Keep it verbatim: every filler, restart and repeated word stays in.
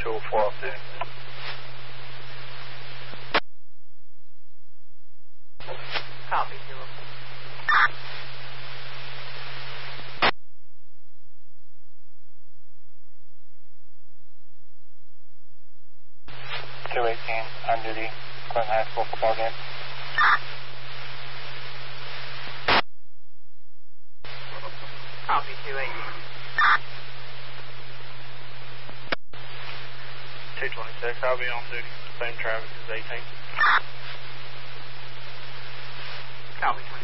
two oh four off duty. Copy, zero. two eighteen, on duty, Clinton High School football game. Copy, two eighteen. two twenty-six, I'll be on duty, same traffic as eighteen. Copy,